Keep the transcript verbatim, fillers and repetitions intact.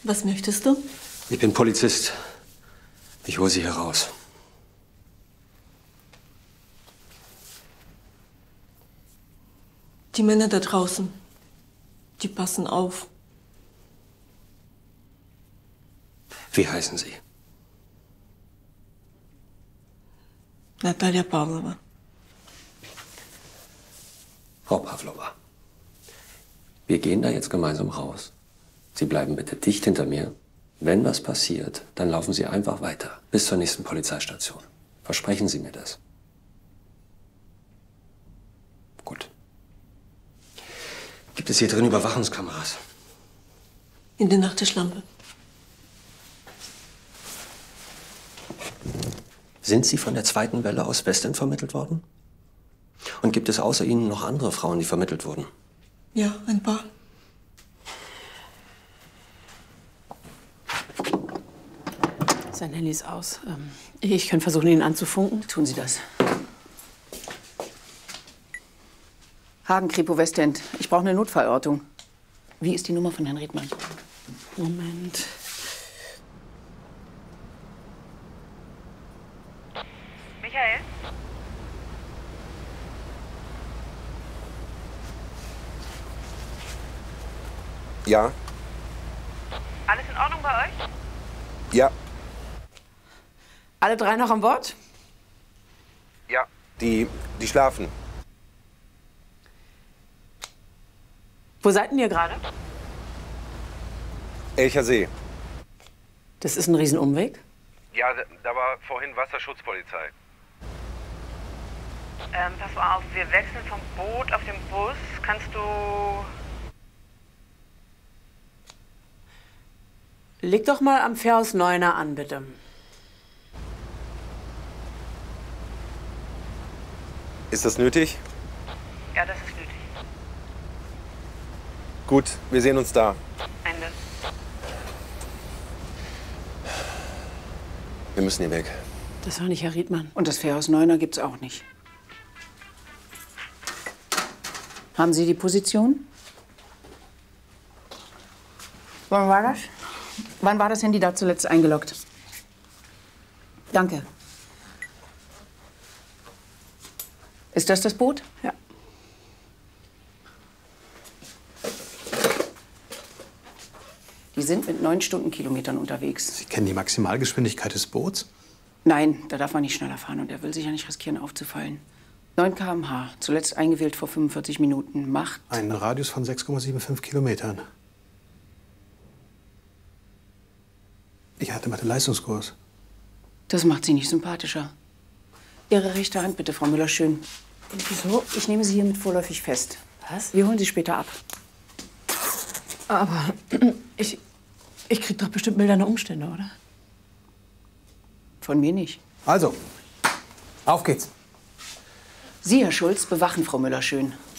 Was möchtest du? Ich bin Polizist. Ich hole Sie hier raus. Die Männer da draußen, die passen auf. Wie heißen Sie? Natalia Pavlova. Frau Pavlova, wir gehen da jetzt gemeinsam raus. Sie bleiben bitte dicht hinter mir. Wenn was passiert, dann laufen Sie einfach weiter bis zur nächsten Polizeistation. Versprechen Sie mir das? Gut. Gibt es hier drin Überwachungskameras? In der Nachttischlampe. Sind Sie von der zweiten Welle aus Westend vermittelt worden? Und gibt es außer Ihnen noch andere Frauen, die vermittelt wurden? Ja, ein paar. Sein Handy ist aus. Ähm, ich könnte versuchen, ihn anzufunken. Tun Sie das. Hagen, Kripo, Westend. Ich brauche eine Notfallortung. Wie ist die Nummer von Herrn Riedmann? Moment. Michael? Ja. Alles in Ordnung bei euch? Ja. Alle drei noch an Bord? Ja. Die, die schlafen. Wo seid denn ihr gerade? Elcher See. Das ist ein Riesenumweg. Ja, da, da war vorhin Wasserschutzpolizei. Ähm, pass mal auf, wir wechseln vom Boot auf den Bus. Kannst du... Leg doch mal am Fährhaus Neuner an, bitte. Ist das nötig? Ja, das ist nötig. Gut, wir sehen uns da. Ende. Wir müssen hier weg. Das war nicht Herr Riedmann. Und das Fährhaus Neuner gibt's auch nicht. Haben Sie die Position? Wann war das? Wann war das Handy da zuletzt eingeloggt? Danke. Ist das das Boot? Ja. Die sind mit neun Stundenkilometern unterwegs. Sie kennen die Maximalgeschwindigkeit des Boots? Nein, da darf man nicht schneller fahren und er will sich ja nicht riskieren, aufzufallen. neun Kilometer pro Stunde, zuletzt eingewählt vor fünfundvierzig Minuten, Macht... Einen Radius von sechs Komma fünfundsiebzig Kilometern. Ich hatte Mathe-Leistungskurs. Das macht Sie nicht sympathischer. Ihre rechte Hand bitte, Frau Müller-Schön. Wieso? Ich nehme Sie hiermit vorläufig fest. Was? Wir holen Sie später ab. Aber ich, ich krieg doch bestimmt mildernde Umstände, oder? Von mir nicht. Also, auf geht's. Sie, Herr Schulz, bewachen Frau Müller-Schön.